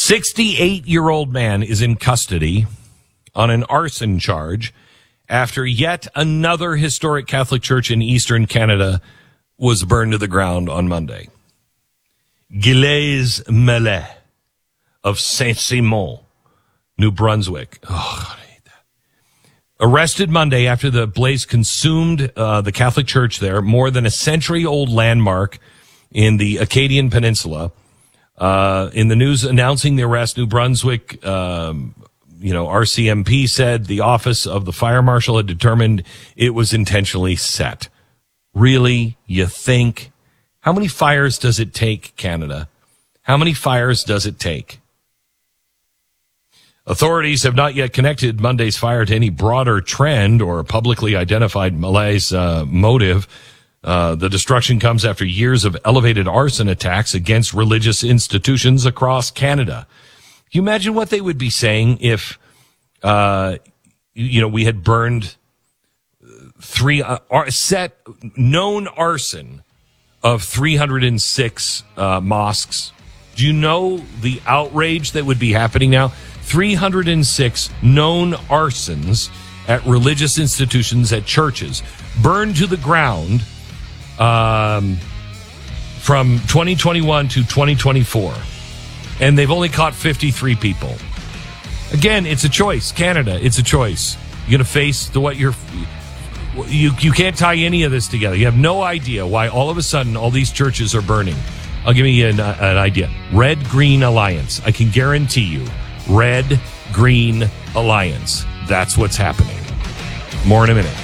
68-year-old man is in custody on an arson charge after yet another historic Catholic church in eastern Canada was burned to the ground on Monday. Gilles Mellet of Saint-Simon, New Brunswick. Oh, God, I hate that. Arrested Monday after the blaze consumed the Catholic church there, more than a century-old landmark in the Acadian Peninsula. In the news announcing the arrest, New Brunswick, RCMP said the office of the fire marshal had determined it was intentionally set. Really? You think? How many fires does it take, Canada? How many fires does it take? Authorities have not yet connected Monday's fire to any broader trend or publicly identified malaise motive. The destruction comes after years of elevated arson attacks against religious institutions across Canada. Can you imagine what they would be saying if, we had burned known arson of 306 mosques? Do you know the outrage that would be happening now? 306 known arsons at religious institutions, at churches, burned to the ground from 2021 to 2024. And they've only caught 53 people. Again, it's a choice. Canada, it's a choice. You're going to face you can't tie any of this together. You have no idea why all of a sudden all these churches are burning. I'll give you an idea. Red Green Alliance. I can guarantee you. Red Green Alliance. That's what's happening. More in a minute.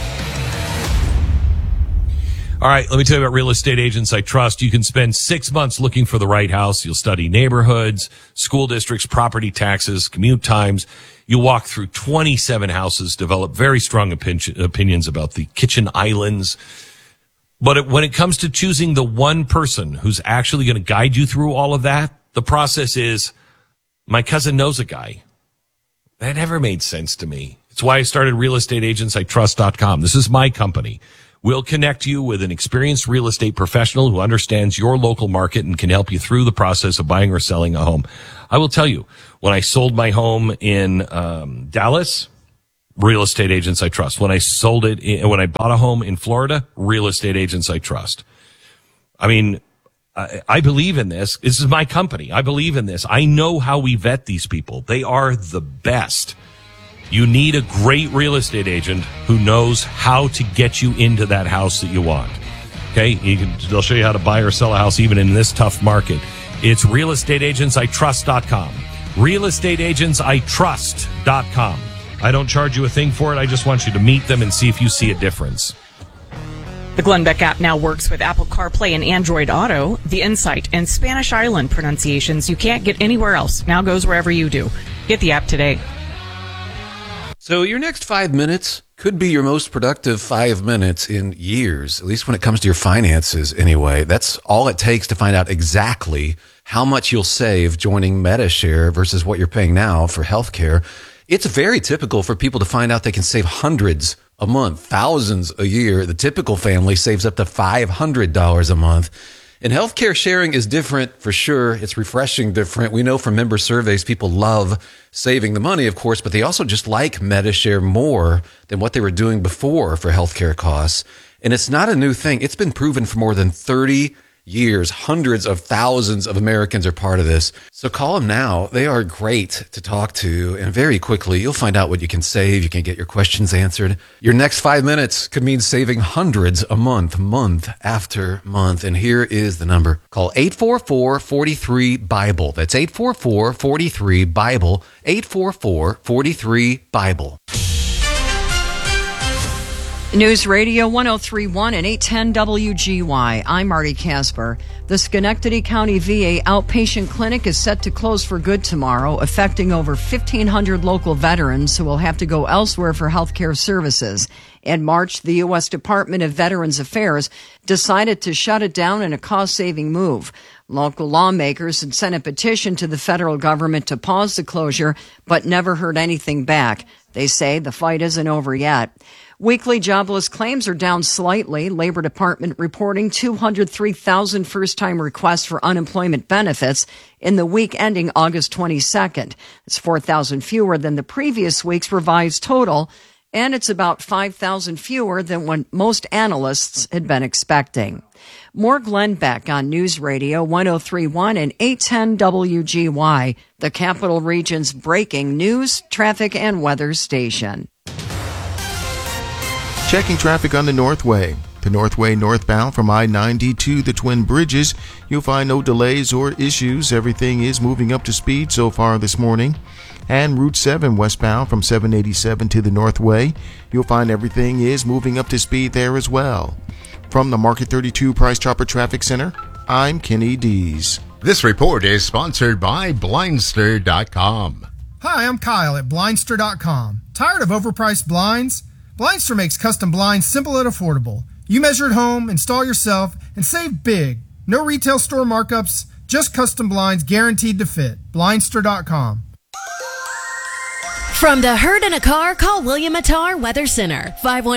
All right, let me tell you about Real Estate Agents I Trust. You can spend 6 months looking for the right house. You'll study neighborhoods, school districts, property taxes, commute times. You'll walk through 27 houses, develop very strong opinions about the kitchen islands. But when it comes to choosing the one person who's actually going to guide you through all of that, the process is, my cousin knows a guy. That never made sense to me. It's why I started realestateagentsitrust.com. This is my company. We'll connect you with an experienced real estate professional who understands your local market and can help you through the process of buying or selling a home. I will tell you, when I sold my home in Dallas, Real Estate Agents I Trust. When I bought a home in Florida, Real Estate Agents I Trust. I mean, I believe in this. This is my company. I believe in this. I know how we vet these people. They are the best. You need a great real estate agent who knows how to get you into that house that you want. Okay? They'll show you how to buy or sell a house even in this tough market. It's realestateagentsitrust.com. Realestateagentsitrust.com. I don't charge you a thing for it. I just want you to meet them and see if you see a difference. The Glenn Beck app now works with Apple CarPlay and Android Auto. The Insight and Spanish Island pronunciations you can't get anywhere else now goes wherever you do. Get the app today. So your next 5 minutes could be your most productive 5 minutes in years, at least when it comes to your finances anyway. That's all it takes to find out exactly how much you'll save joining MediShare versus what you're paying now for healthcare. It's very typical for people to find out they can save hundreds a month, thousands a year. The typical family saves up to $500 a month. And healthcare sharing is different for sure. It's refreshing different. We know from member surveys, people love saving the money, of course, but they also just like MediShare more than what they were doing before for healthcare costs. And it's not a new thing. It's been proven for more than 30 years. Hundreds of thousands of Americans are part of this. So call them now. They are great to talk to. And very quickly, you'll find out what you can save. You can get your questions answered. Your next 5 minutes could mean saving hundreds a month, month after month. And here is the number. Call 844-43-BIBLE. That's 844-43-BIBLE. 844-43-BIBLE. News Radio 103.1 and 810 WGY. I'm Marty Casper. The Schenectady County VA outpatient clinic is set to close for good tomorrow, affecting over 1,500 local veterans who will have to go elsewhere for health care services. In March, the U.S. Department of Veterans Affairs decided to shut it down in a cost-saving move. Local lawmakers had sent a petition to the federal government to pause the closure, but never heard anything back. They say the fight isn't over yet. Weekly jobless claims are down slightly. Labor Department reporting 203,000 first first-time requests for unemployment benefits in the week ending August 22nd. It's 4,000 fewer than the previous week's revised total, and it's about 5,000 fewer than what most analysts had been expecting. More Glenn Beck on News Radio 103.1 and 810 WGY, the Capital Region's breaking news, traffic, and weather station. Checking traffic on the Northway. The Northway northbound from I-90 to the Twin Bridges. You'll find no delays or issues. Everything is moving up to speed so far this morning. And Route 7 westbound from 787 to the Northway. You'll find everything is moving up to speed there as well. From the Market 32 Price Chopper Traffic Center, I'm Kenny Dees. This report is sponsored by Blindster.com. Hi, I'm Kyle at Blindster.com. Tired of overpriced blinds? Blindster makes custom blinds simple and affordable. You measure at home, install yourself, and save big. No retail store markups, just custom blinds guaranteed to fit. Blindster.com. From the herd in a car, call William Attar Weather Center,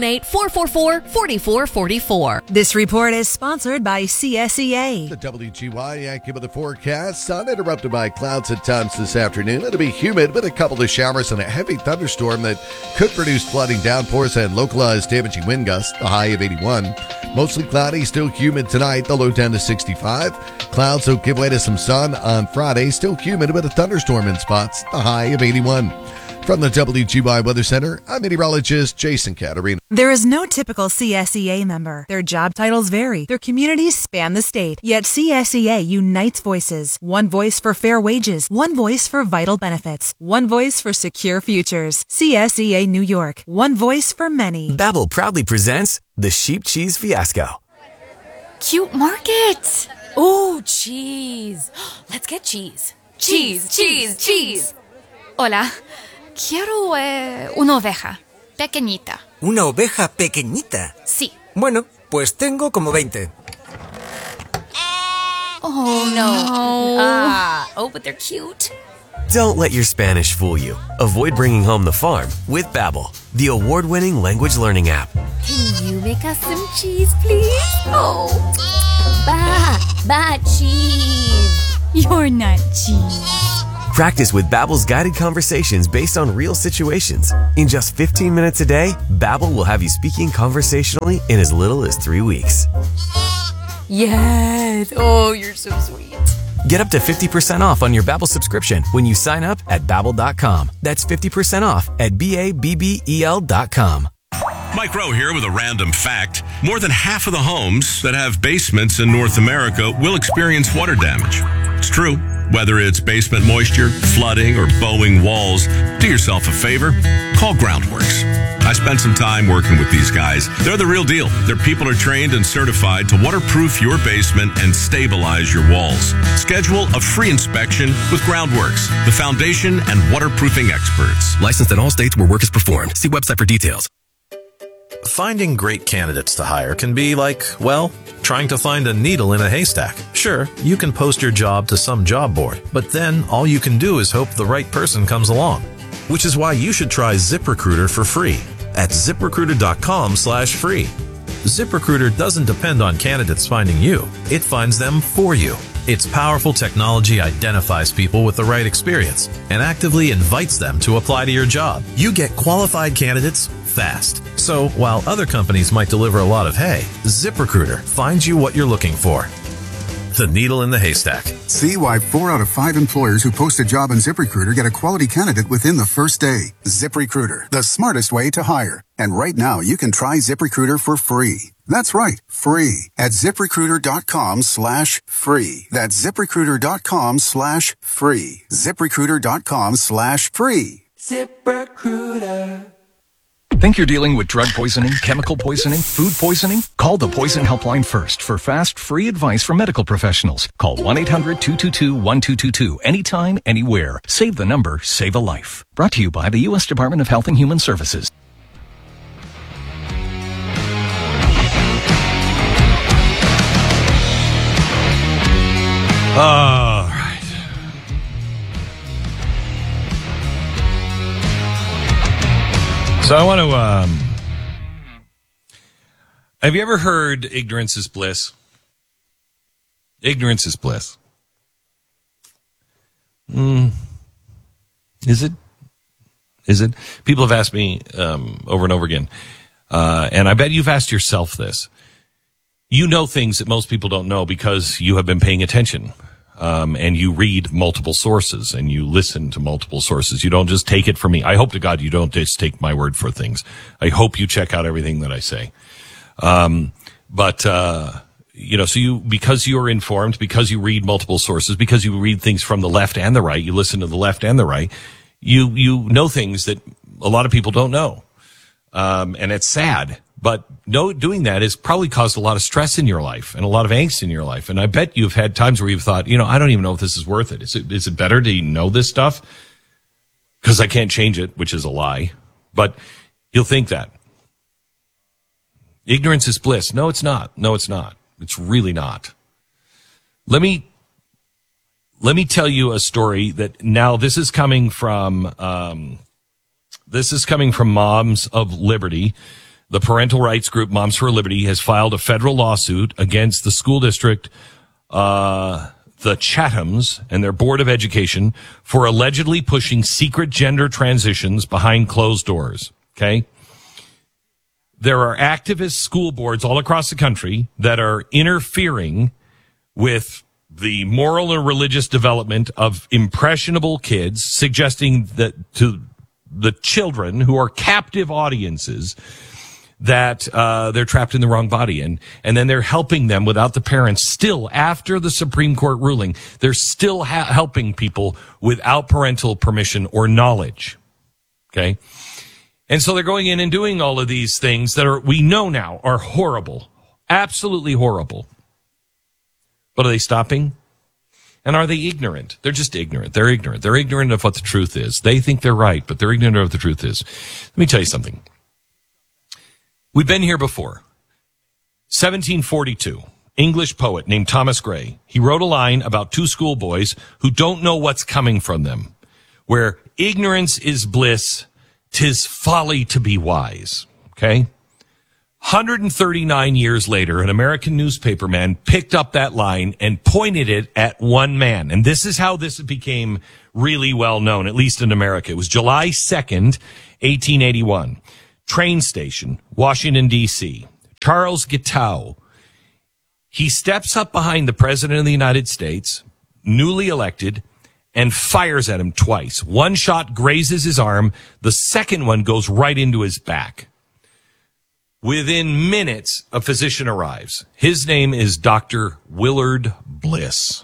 518-444-4444. This report is sponsored by CSEA. The WGY Yankee with the forecast. Uninterrupted by clouds at times this afternoon. It'll be humid with a couple of showers and a heavy thunderstorm that could produce flooding, downpours, and localized damaging wind gusts. The high of 81. Mostly cloudy, still humid tonight. The low down to 65. Clouds will give way to some sun on Friday. Still humid with a thunderstorm in spots. The high of 81. From the WGY Weather Center, I'm meteorologist Jason Caterina. There is no typical CSEA member. Their job titles vary. Their communities span the state. Yet CSEA unites voices. One voice for fair wages. One voice for vital benefits. One voice for secure futures. CSEA New York. One voice for many. Babbel proudly presents the Sheep Cheese Fiasco. Cute market. Oh, cheese. Let's get cheese. Cheese, cheese, cheese. Hola. Quiero una oveja pequeñita. ¿Una oveja pequeñita? Sí. Bueno, pues tengo como 20. Oh, no. But they're cute. Don't let your Spanish fool you. Avoid bringing home the farm with Babbel, the award-winning language learning app. Can you make us some cheese, please? Oh. Cheese. You're not cheese. Practice with Babbel's guided conversations based on real situations. In just 15 minutes a day, Babbel will have you speaking conversationally in as little as 3 weeks. Yes. Oh, you're so sweet. Get up to 50% off on your Babbel subscription when you sign up at Babbel.com. That's 50% off at BABBEL.com. Mike Rowe here with a random fact. More than half of the homes that have basements in North America will experience water damage. It's true. Whether it's basement moisture, flooding, or bowing walls, do yourself a favor. Call Groundworks. I spent some time working with these guys. They're the real deal. Their people are trained and certified to waterproof your basement and stabilize your walls. Schedule a free inspection with Groundworks, the foundation and waterproofing experts. Licensed in all states where work is performed. See website for details. Finding great candidates to hire can be like, well, trying to find a needle in a haystack. Sure, you can post your job to some job board, but then all you can do is hope the right person comes along. Which is why you should try ZipRecruiter for free at ZipRecruiter.com/free. ZipRecruiter doesn't depend on candidates finding you. It finds them for you. Its powerful technology identifies people with the right experience and actively invites them to apply to your job. You get qualified candidates fast. So while other companies might deliver a lot of hay, ZipRecruiter finds you what you're looking for. The needle in the haystack. See why 4 out of 5 employers who post a job on ZipRecruiter get a quality candidate within the first day. ZipRecruiter, the smartest way to hire. And right now, you can try ZipRecruiter for free. That's right, free at ZipRecruiter.com/free. That's ZipRecruiter.com/free. ZipRecruiter.com/free. ZipRecruiter. Think you're dealing with drug poisoning, chemical poisoning, food poisoning? Call the Poison Helpline first for fast, free advice from medical professionals. Call 1-800-222-1222 anytime, anywhere. Save the number, save a life. Brought to you by the U.S. Department of Health and Human Services. All right. So I want to, have you ever heard ignorance is bliss? Ignorance is bliss. Is it? Is it? People have asked me over and over again, and I bet you've asked yourself this. You know things that most people don't know because you have been paying attention, and you read multiple sources and you listen to multiple sources. You don't just take it from me. I hope to God you don't just take my word for things. I hope you check out everything that I say. So because you're informed, because you read multiple sources, because you read things from the left and the right, you listen to the left and the right, you know things that a lot of people don't know. And it's sad, but doing that has probably caused a lot of stress in your life and a lot of angst in your life. And I bet you've had times where you've thought, I don't even know if this is worth it. Is it better to know this stuff? Because I can't change it, which is a lie. But you'll think that. Ignorance is bliss. No, it's not. No, it's not. It's really not. Let me tell you a story that now this is coming from Moms of Liberty. The parental rights group Moms for Liberty has filed a federal lawsuit against the school district, the Chathams and their Board of Education for allegedly pushing secret gender transitions behind closed doors. Okay? There are activist school boards all across the country that are interfering with the moral and religious development of impressionable kids, suggesting that to the children who are captive audiences that they're trapped in the wrong body. And then they're helping them without the parents. Still, after the Supreme Court ruling, they're still helping people without parental permission or knowledge. Okay? And so they're going in and doing all of these things that we know now are horrible, absolutely horrible. But are they stopping? And are they ignorant? They're just ignorant. They're ignorant. They're ignorant of what the truth is. They think they're right, but they're ignorant of what the truth is. Let me tell you something. We've been here before. 1742, English poet named Thomas Gray. He wrote a line about two schoolboys who don't know what's coming from them, where ignorance is bliss, 'tis folly to be wise. Okay? 139 years later, an American newspaperman picked up that line and pointed it at one man. And this is how this became really well known, at least in America. It was July 2nd, 1881. Train station, Washington, D.C. Charles Guiteau. He steps up behind the President of the United States, newly elected, and fires at him twice. One shot grazes his arm. The second one goes right into his back. Within minutes, a physician arrives. His name is Dr. Willard Bliss.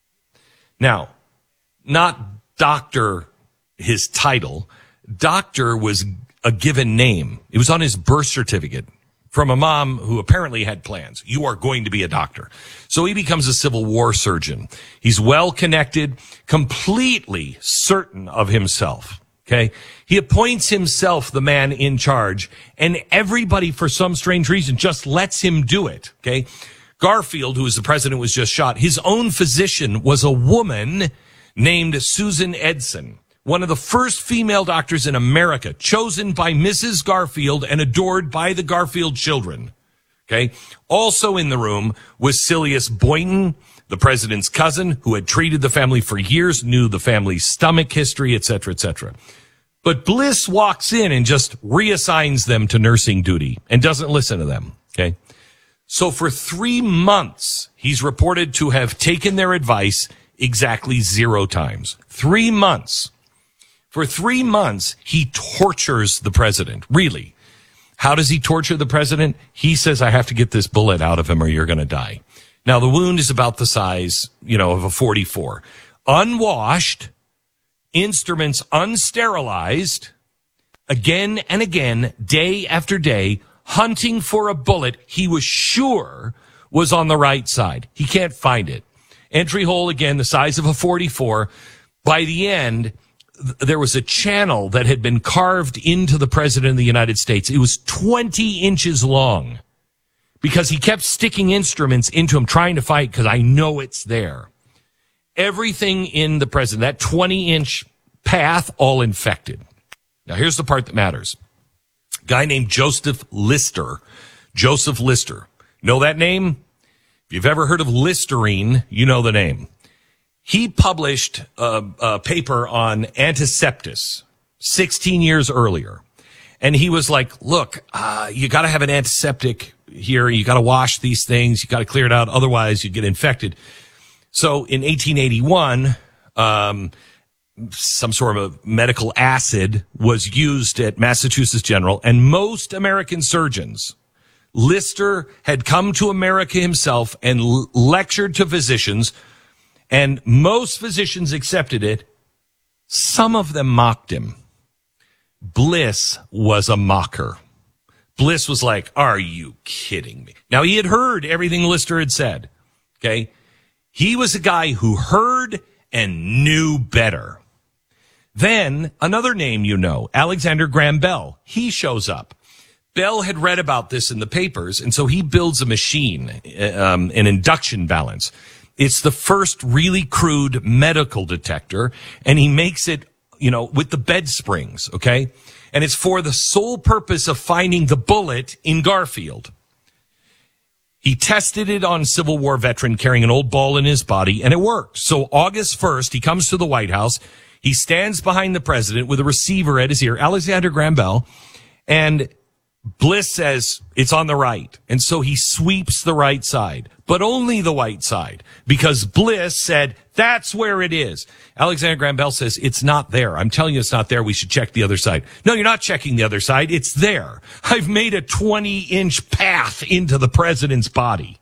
Now, not doctor, his title. Doctor was a given name. It was on his birth certificate from a mom who apparently had plans. You are going to be a doctor. So he becomes a Civil War surgeon. He's well connected, completely certain of himself. Okay. He appoints himself the man in charge, and everybody, for some strange reason, just lets him do it. Okay. Garfield, who was the president, was just shot. His own physician was a woman named Susan Edson, one of the first female doctors in America, chosen by Mrs. Garfield and adored by the Garfield children. Okay. Also in the room was Silius Boynton, the president's cousin, who had treated the family for years, knew the family's stomach history, etc., etc. But Bliss walks in and just reassigns them to nursing duty and doesn't listen to them. Okay. So for 3 months, he's reported to have taken their advice exactly 0 times. 3 months. For 3 months, he tortures the president. Really. How does he torture the president? He says, I have to get this bullet out of him or you're going to die. Now, the wound is about the size, of a .44. Unwashed, instruments unsterilized, again and again, day after day, hunting for a bullet he was sure was on the right side. He can't find it. Entry hole, again, the size of a .44. By the end, there was a channel that had been carved into the president of the United States. It was 20 inches long because he kept sticking instruments into him, trying to fight, because I know it's there. Everything in the president, that 20-inch path, all infected. Now, here's the part that matters. A guy named Joseph Lister. Joseph Lister. Know that name? If you've ever heard of Listerine, you know the name. He published a paper on antisepsis 16 years earlier. And he was like, look, you got to have an antiseptic here. You got to wash these things. You got to clear it out. Otherwise, you get infected. So in 1881, some sort of a medical acid was used at Massachusetts General, and most American surgeons, Lister had come to America himself and lectured to physicians, and most physicians accepted it. Some of them mocked him. Bliss was a mocker. Bliss was like, are you kidding me? Now, he had heard everything Lister had said, okay? He was a guy who heard and knew better. Then, another name you know, Alexander Graham Bell. He shows up. Bell had read about this in the papers, and so he builds a machine, an induction balance. It's the first really crude medical detector, and he makes it, with the bed springs, okay? And it's for the sole purpose of finding the bullet in Garfield. He tested it on a Civil War veteran carrying an old ball in his body, and it worked. So August 1st, he comes to the White House. He stands behind the president with a receiver at his ear, Alexander Graham Bell, and Bliss says it's on the right. And so he sweeps the right side, but only the right side, because Bliss said, that's where it is. Alexander Graham Bell says, it's not there. I'm telling you it's not there. We should check the other side. No, you're not checking the other side. It's there. I've made a 20-inch path into the president's body.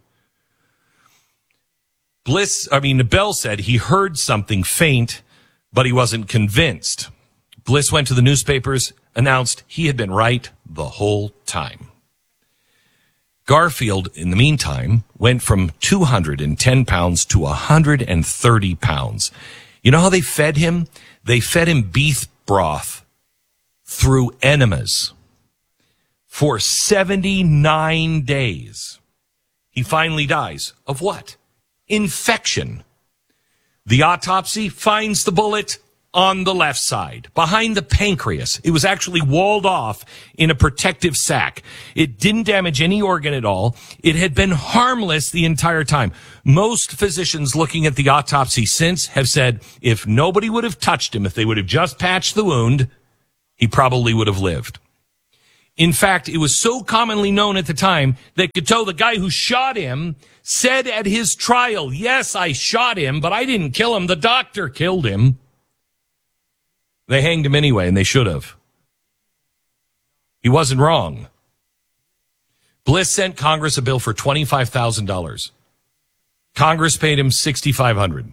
Bell said he heard something faint, but he wasn't convinced. Bliss went to the newspapers, announced he had been right the whole time. Garfield, in the meantime, went from 210 pounds to 130 pounds. You know how they fed him? They fed him beef broth through enemas for 79 days. He finally dies. Of what? Infection. The autopsy finds the bullet on the left side, behind the pancreas. It was actually walled off in a protective sac. It didn't damage any organ at all. It had been harmless the entire time. Most physicians looking at the autopsy since have said if nobody would have touched him, if they would have just patched the wound, he probably would have lived. In fact, it was so commonly known at the time that Guiteau, the guy who shot him, said at his trial, yes, I shot him, but I didn't kill him. The doctor killed him. They hanged him anyway, and they should have. He wasn't wrong. Bliss sent Congress a bill for $25,000. Congress paid him $6,500.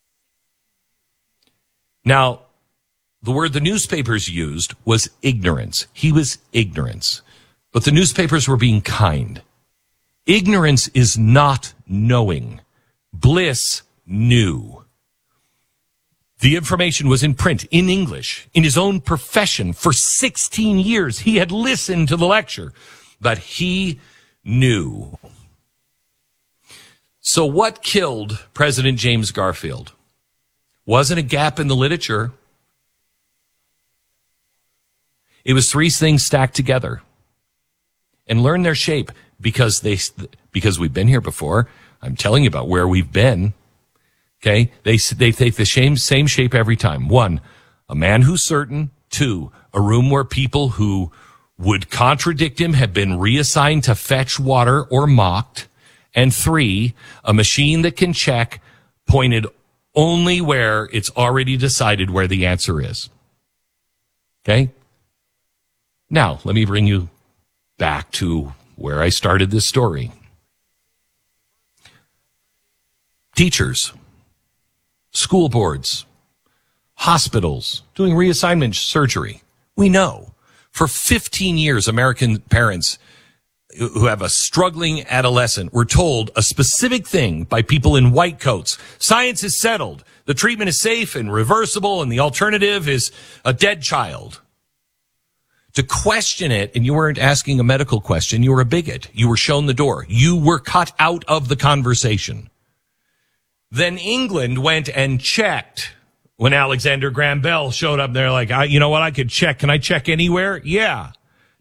Now, the word the newspapers used was ignorance. He was ignorance. But the newspapers were being kind. Ignorance is not knowing. Bliss knew. The information was in print, in English, in his own profession. For 16 years, he had listened to the lecture, but he knew. So what killed President James Garfield? Wasn't a gap in the literature. It was three things stacked together. And learn their shape because we've been here before. I'm telling you about where we've been. Okay, they take the same shape every time. 1, a man who's certain. 2, a room where people who would contradict him have been reassigned to fetch water or mocked. And 3, a machine that can check, pointed only where it's already decided where the answer is. Okay? Now, let me bring you back to where I started this story. Teachers, school boards, hospitals, doing reassignment surgery. We know for 15 years, American parents who have a struggling adolescent were told a specific thing by people in white coats. Science is settled. The treatment is safe and reversible, and the alternative is a dead child. To question it, and you weren't asking a medical question, you were a bigot. You were shown the door. You were cut out of the conversation. Then England went and checked when Alexander Graham Bell showed up there like, you know what, I could check. Can I check anywhere? Yeah.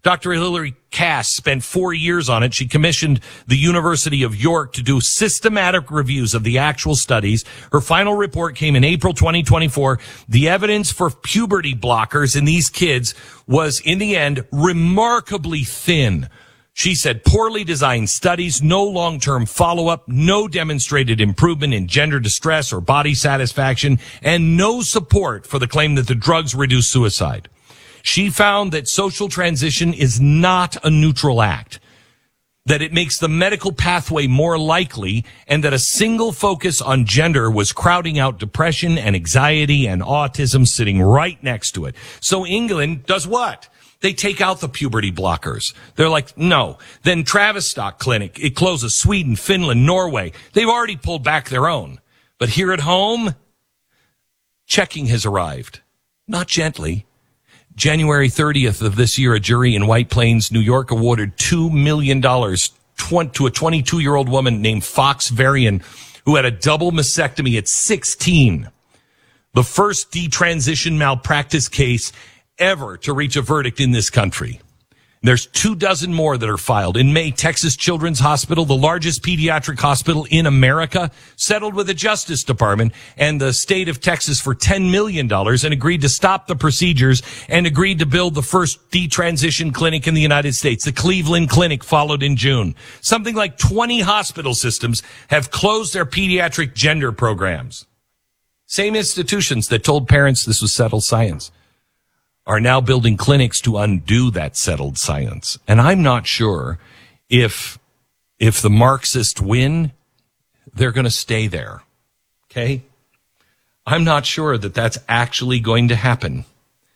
Dr. Hilary Cass spent 4 years on it. She commissioned the University of York to do systematic reviews of the actual studies. Her final report came in April 2024. The evidence for puberty blockers in these kids was, in the end, remarkably thin. She said poorly designed studies, no long-term follow-up, no demonstrated improvement in gender distress or body satisfaction, and no support for the claim that the drugs reduce suicide. She found that social transition is not a neutral act, that it makes the medical pathway more likely, and that a single focus on gender was crowding out depression and anxiety and autism sitting right next to it. So England does what? They take out the puberty blockers. They're like, no. Then Tavistock Clinic, it closes. Sweden, Finland, Norway. They've already pulled back their own. But here at home, checking has arrived. Not gently. January 30th of this year, a jury in White Plains, New York, awarded $2 million to a 22-year-old woman named Fox Varian, who had a double mastectomy at 16. The first detransition malpractice case ever to reach a verdict in this country. There's 24 more that are filed. In May, Texas Children's Hospital, the largest pediatric hospital in America, settled with the Justice Department and the state of Texas for $10 million and agreed to stop the procedures and agreed to build the first detransition clinic in the United States. The Cleveland Clinic followed in June. Something like 20 hospital systems have closed their pediatric gender programs. Same institutions that told parents this was settled science are now building clinics to undo that settled science. And I'm not sure if the Marxists win, they're going to stay there. Okay? I'm not sure that that's actually going to happen.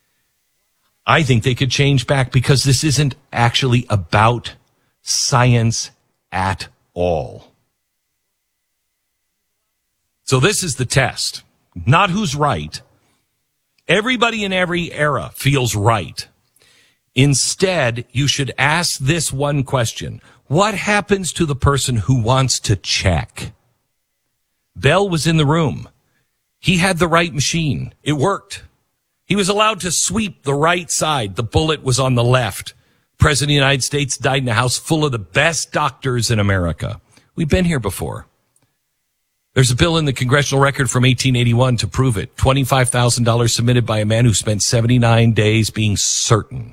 I think they could change back because this isn't actually about science at all. So this is the test. Not who's right. Everybody in every era feels right. Instead, you should ask this one question. What happens to the person who wants to check? Bell was in the room. He had the right machine. It worked. He was allowed to sweep the right side. The bullet was on the left. President of the United States died in a house full of the best doctors in America. We've been here before. There's a bill in the congressional record from 1881 to prove it. $25,000 submitted by a man who spent 79 days being certain.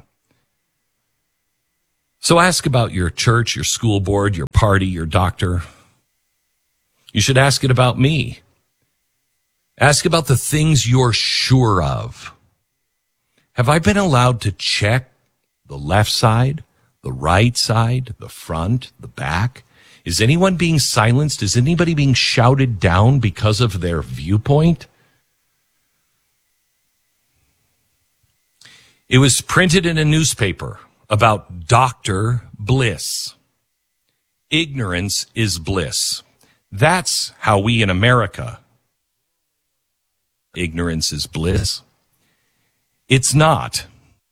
So ask about your church, your school board, your party, your doctor. You should ask it about me. Ask about the things you're sure of. Have I been allowed to check the left side, the right side, the front, the back? Is anyone being silenced? Is anybody being shouted down because of their viewpoint? It was printed in a newspaper about Dr. Bliss. Ignorance is bliss. That's how we in America. Ignorance is bliss. It's not.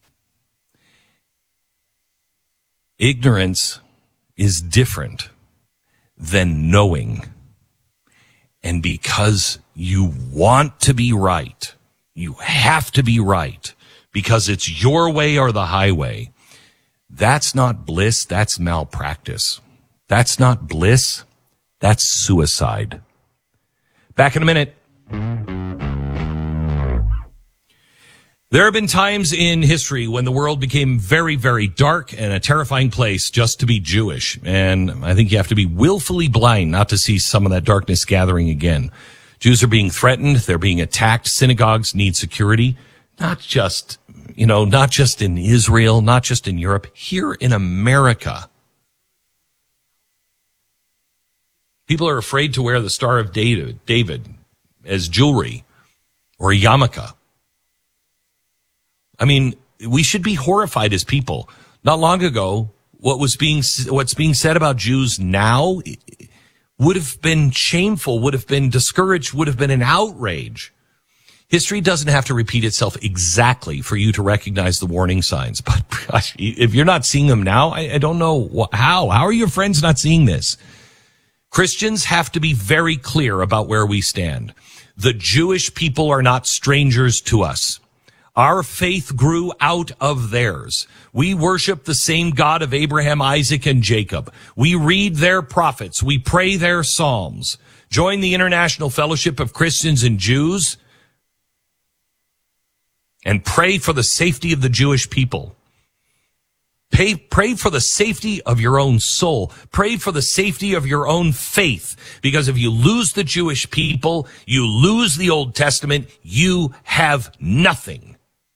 Ignorance is different than knowing. And because you want to be right, you have to be right, because it's your way or the highway. That's not bliss, that's malpractice. That's not bliss, that's suicide. Back in a minute. There have been times in history when the world became very, very dark and a terrifying place just to be Jewish. And I think you have to be willfully blind not to see some of that darkness gathering again. Jews are being threatened. They're being attacked. Synagogues need security. Not just in Israel, not just in Europe, here in America. People are afraid to wear the Star of David as jewelry or a yarmulke. I mean, we should be horrified as people. Not long ago, what's being said about Jews now would have been shameful, would have been discouraged, would have been an outrage. History doesn't have to repeat itself exactly for you to recognize the warning signs. But gosh, if you're not seeing them now, I don't know how. How are your friends not seeing this? Christians have to be very clear about where we stand. The Jewish people are not strangers to us. Our faith grew out of theirs. We worship the same God of Abraham, Isaac, and Jacob. We read their prophets. We pray their psalms. Join the International Fellowship of Christians and Jews and pray for the safety of the Jewish people. Pray for the safety of your own soul. Pray for the safety of your own faith. Because if you lose the Jewish people, you lose the Old Testament, you have nothing.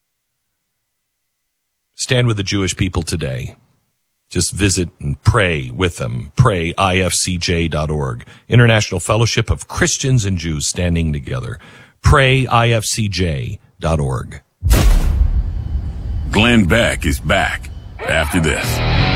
Stand with the Jewish people today. Just visit and pray with them. Pray, ifcj.org. International Fellowship of Christians and Jews standing together. Pray, ifcj.org. Glenn Beck is back after this.